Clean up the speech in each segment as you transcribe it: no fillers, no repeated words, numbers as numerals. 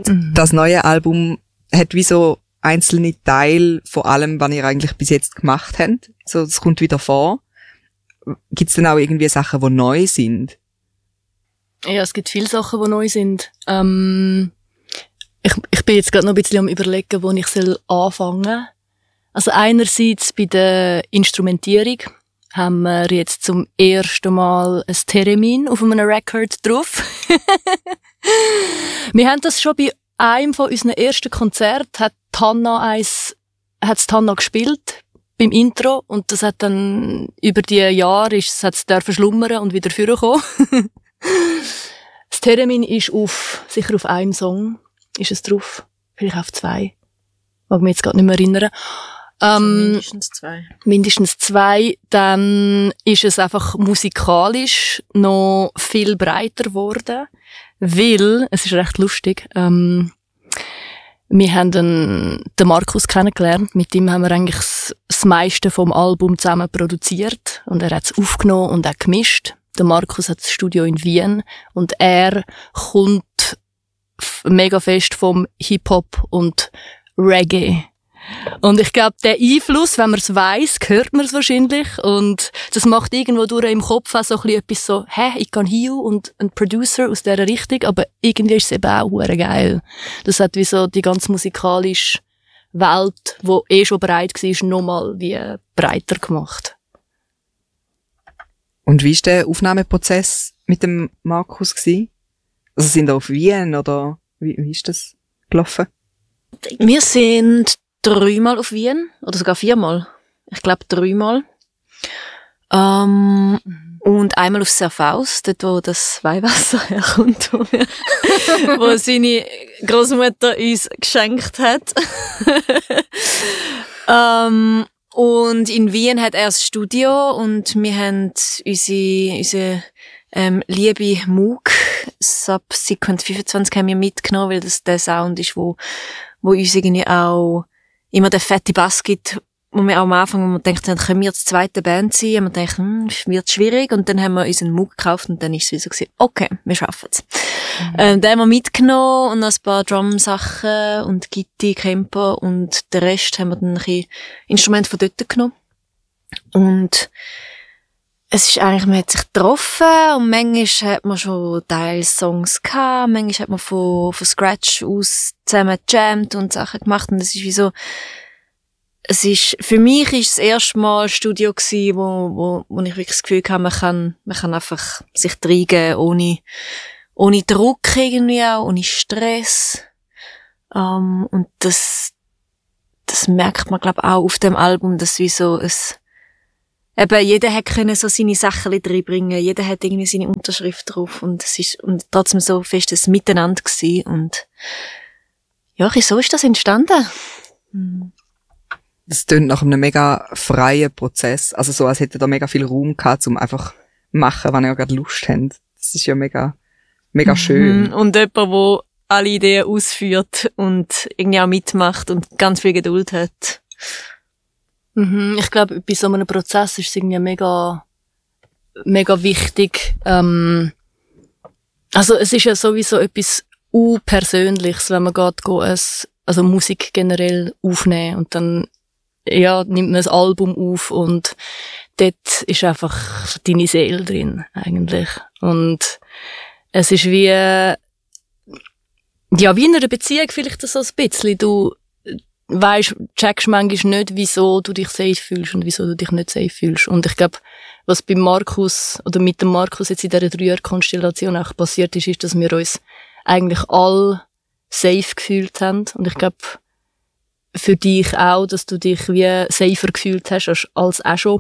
das neue Album hat wie so einzelne Teile von allem, was ihr eigentlich bis jetzt gemacht habt. So, das kommt wieder vor. Gibt es denn auch irgendwie Sachen, die neu sind? Ja, es gibt viele Sachen, die neu sind. Ich bin jetzt gerade noch ein bisschen am Überlegen, wo ich anfangen soll. Also einerseits bei der Instrumentierung haben wir jetzt zum ersten Mal ein Theremin auf einem Record drauf. Wir haben das schon bei einem von unseren ersten Konzerten, hat Hanna gespielt beim Intro, und das hat dann über die Jahre hat's schlummern und wieder vorkommen. Das Theremin ist sicher auf einem Song ist es drauf, vielleicht auf 2. Mag mich jetzt gerade nicht mehr erinnern. Mindestens 2. Mindestens 2. Dann ist es einfach musikalisch noch viel breiter geworden, weil, es ist recht lustig, wir haben den Markus kennengelernt, mit ihm haben wir eigentlich das meiste vom Album zusammen produziert, und er hat es aufgenommen und auch gemischt. Der Markus hat das Studio in Wien, und er kommt mega fest vom Hip-Hop und Reggae. Und ich glaube, der Einfluss, wenn man es weiss, hört man es wahrscheinlich. Und das macht irgendwo durch im Kopf auch so ein bisschen etwas so, ich kann hier und ein Producer aus dieser Richtung, aber irgendwie ist es eben auch hure geil. Das hat wie so die ganze musikalische Welt, die schon breit war, nochmal wie breiter gemacht. Und wie war der Aufnahmeprozess mit dem Markus gewesen? Also sind ihr auf Wien, oder wie ist das gelaufen? Wir sind 3-mal auf Wien, oder sogar 4-mal. Ich glaube 3-mal. Und einmal auf Serfaus, dort wo das Weihwasser herkommt, wo seine Großmutter uns geschenkt hat. Und in Wien hat er das Studio, und wir haben unsere liebe Moog Subsequent 25 haben wir mitgenommen, weil das der Sound ist, wo uns irgendwie auch immer der fette Bass gibt, wo wir auch am Anfang, wo wir denkt, dann können wir die zweite Band sein, und wir denken, wird schwierig, und dann haben wir unseren Moog gekauft, und dann ist es wie so gewesen, okay, wir schaffen's. Den haben wir mitgenommen, und noch ein paar Drum-Sachen und Gitti, Camper, und den Rest haben wir dann ein bisschen Instrumente von dort genommen. Und es ist eigentlich, man hat sich getroffen, und manchmal hat man schon Teilsongs gehabt, manchmal hat man von Scratch aus zusammen gejammt und Sachen gemacht, und es ist wie so, für mich ist das erste Mal Studio gewesen, wo ich wirklich das Gefühl hatte, man kann einfach sich reingeben, ohne Druck irgendwie auch, ohne Stress. Und das merkt man, glaube ich, auch auf dem Album, dass wie so eben, jeder hat können so seine Sachen reinbringen, jeder hat irgendwie seine Unterschrift drauf, und es ist, und trotzdem so fest ein Miteinander gewesen, und ja, so ist das entstanden. Das tönt nach einem mega freien Prozess, also so, als hätte da mega viel Raum gehabt, um einfach machen, wenn ihr gerade Lust habt. Das ist ja mega schön. Und jemand, der alle Ideen ausführt und irgendwie auch mitmacht und ganz viel Geduld hat. Ich glaube, bei so einem Prozess ist es irgendwie mega wichtig. Also es ist ja sowieso etwas Persönliches, wenn man also Musik generell aufnehmen, und dann nimmt man ein Album auf, und dort ist einfach deine Seele drin eigentlich. Und es ist wie in einer Beziehung vielleicht so ein bisschen. Du checkst manchmal nicht, wieso du dich safe fühlst und wieso du dich nicht safe fühlst. Und ich glaube, was mit dem Markus jetzt in dieser 3-Jahr-Konstellation auch passiert ist, dass wir uns eigentlich alle safe gefühlt haben. Und ich glaube, für dich auch, dass du dich wie safer gefühlt hast als auch schon.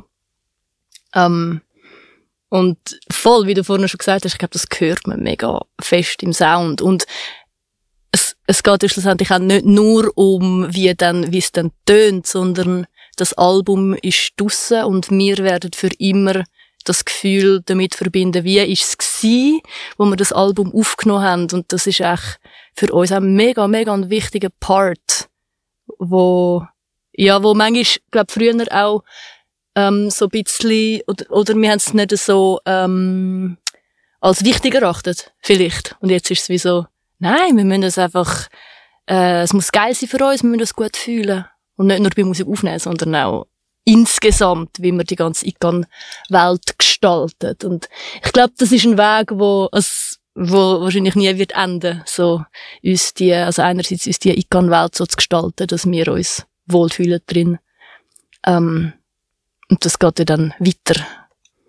Und voll, wie du vorhin schon gesagt hast, ich glaube, das hört man mega fest im Sound. Und es geht ja schlussendlich auch nicht nur um, wie es dann tönt, sondern das Album ist draussen, und wir werden für immer das Gefühl damit verbinden, wie ist es gewesen, wo wir das Album aufgenommen haben. Und das ist echt für uns auch mega, mega ein wichtiger Part, wo manchmal, glaube früher auch so ein bisschen, oder wir haben es nicht so als wichtig erachtet, vielleicht. Und jetzt ist es wie so, nein, wir müssen es einfach es muss geil sein für uns, wir müssen uns gut fühlen. Und nicht nur bei Musik aufnehmen, sondern auch insgesamt, wie man die ganze ICANN-Welt gestaltet. Und ich glaube, das ist ein Weg, wo wahrscheinlich nie wird enden. So, also einerseits uns die ICANN-Welt so zu gestalten, dass wir uns wohlfühlen drin. Und das geht ja dann weiter